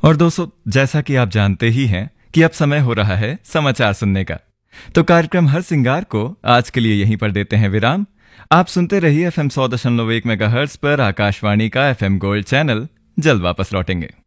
और दोस्तों, जैसा कि आप जानते ही हैं कि अब समय हो रहा है समाचार सुनने का, तो कार्यक्रम हर सिंगार को आज के लिए यहीं पर देते हैं विराम। आप सुनते रहिए FM 100.1 मेगाहर्ट्ज पर आकाशवाणी का FM गोल्ड चैनल। जल्द वापस लौटेंगे।